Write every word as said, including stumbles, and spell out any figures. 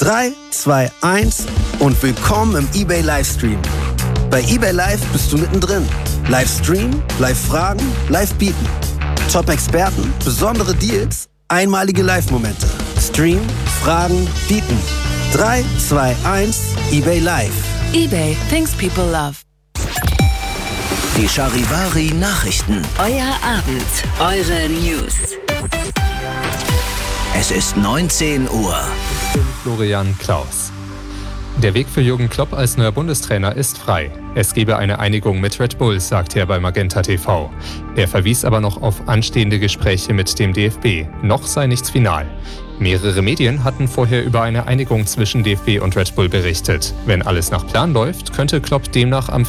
drei, zwei, eins und willkommen im eBay Livestream. Bei eBay Live bist du mittendrin. Live streamen, live fragen, live bieten. Top-Experten, besondere Deals, einmalige Live-Momente. Stream, fragen, bieten. drei, zwei, eins, eBay Live. eBay, things people love. Die Charivari Nachrichten. Euer Abend, eure News. Es ist neunzehn Uhr. Florian Klaus. Der Weg für Jürgen Klopp als neuer Bundestrainer ist frei. Es gebe eine Einigung mit Red Bull, sagt er bei Magenta T V. Er verwies aber noch auf anstehende Gespräche mit dem D F B. Noch sei nichts final. Mehrere Medien hatten vorher über eine Einigung zwischen D F B und Red Bull berichtet. Wenn alles nach Plan läuft, könnte Klopp demnach am